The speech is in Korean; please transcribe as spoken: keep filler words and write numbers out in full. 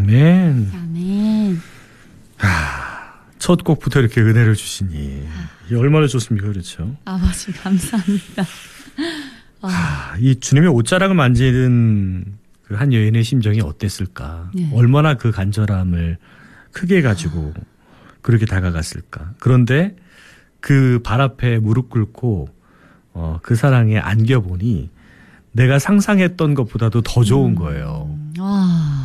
아멘. 아멘. 아, 첫 곡부터 이렇게 은혜를 주시니 이 얼마나 좋습니까, 그렇죠? 아버지 감사합니다. 어. 아, 이 주님의 옷자락을 만지는 그 한 여인의 심정이 어땠을까? 네. 얼마나 그 간절함을 크게 가지고 아. 그렇게 다가갔을까? 그런데 그 발 앞에 무릎 꿇고 어, 그 사랑에 안겨보니 내가 상상했던 것보다도 더 좋은 음. 거예요.